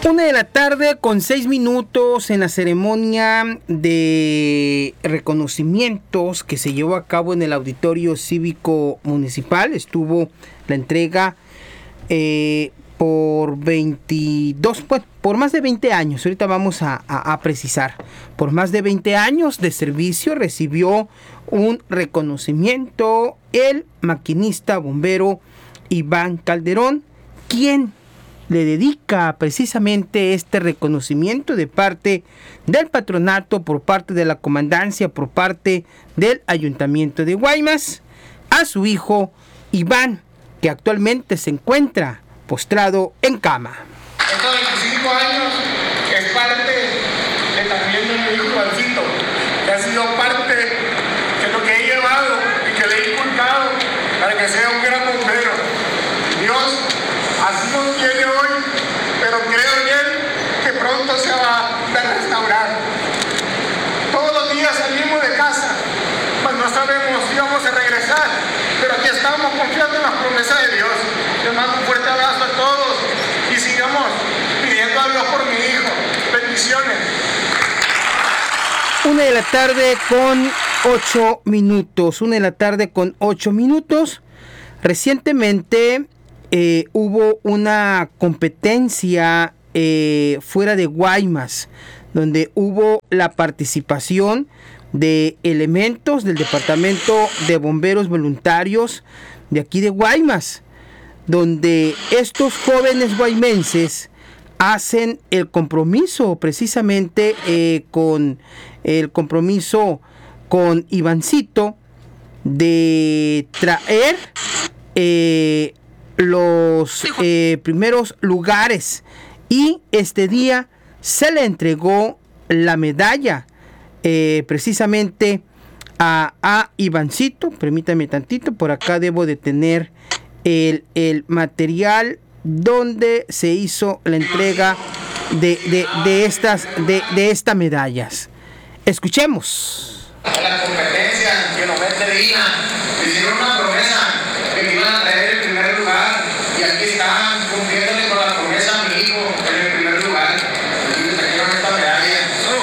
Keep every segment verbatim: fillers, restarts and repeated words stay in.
Una de la tarde con seis minutos en la ceremonia de reconocimientos que se llevó a cabo en el Auditorio Cívico Municipal. Estuvo la entrega eh, por veintidós, pues, por más de veinte años. Ahorita vamos a, a, a precisar. Por más de veinte años de servicio recibió un reconocimiento el maquinista bombero Iván Calderón, quien le dedica precisamente este reconocimiento de parte del patronato, por parte de la comandancia, por parte del ayuntamiento de Guaymas, a su hijo Iván, que actualmente se encuentra postrado en cama. Estos veinticinco años es parte de también de mi hijo Ivancito, que ha sido parte de lo que he llevado y que le he inculcado para que sea un gran bombero. Dios así nos tiene hoy, pero creo en Él que pronto se va a restaurar. Todos los días salimos de casa, pues no sabemos si vamos a regresar, pero aquí estamos confiando en las promesas de Dios. Les mando un fuerte abrazo a todos y sigamos pidiendo a Dios por mi hijo. Bendiciones. Una de la tarde con ocho minutos. Una de la tarde con ocho minutos. Recientemente Eh, hubo una competencia eh, fuera de Guaymas, donde hubo la participación de elementos del Departamento de Bomberos Voluntarios de aquí de Guaymas, donde estos jóvenes guaymenses hacen el compromiso precisamente eh, con el compromiso con Ivancito de traer eh, los eh, primeros lugares, y este día se le entregó la medalla eh, precisamente a, a Ivancito. Permítame tantito, por acá debo de tener el, el material donde se hizo la entrega de, de, de estas de, de estas medallas. Escuchemos. En la competencia que nos termina, hicieron una promesa que me iban a traer el primer lugar, y aquí están cumpliéndole con la promesa a mi hijo en el primer lugar. Y me trajeron esta medalla.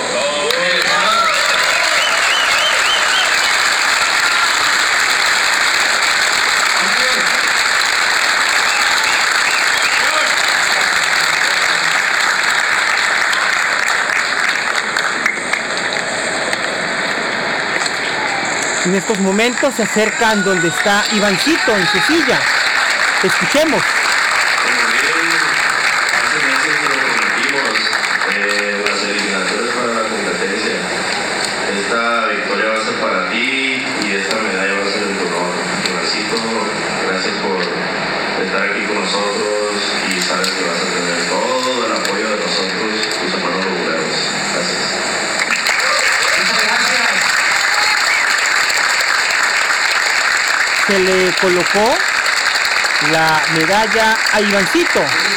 En estos momentos se acercan donde está Ivancito en su silla. Escuchemos. Como bien, hace meses que lo prometimos, eh, las eliminatorias para la competencia. Esta victoria va a ser para ti y esta medalla va a ser en tu honor. Ivancito, gracias por estar aquí con nosotros y sabes que vas a tener todo el apoyo de nosotros, tus hermanos bomberos. Gracias. Se le colocó la medalla a Ivancito.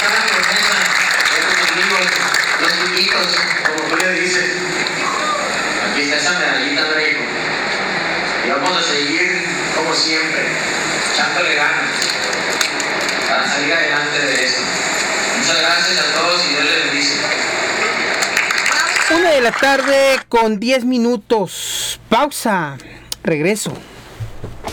Los chiquitos, como tú le dices, aquí está esa medallita, André. Y vamos a seguir como siempre, echándole ganas para salir adelante de esto. Muchas gracias a todos y Dios les bendice. Una de la tarde con diez minutos. Pausa. Regreso.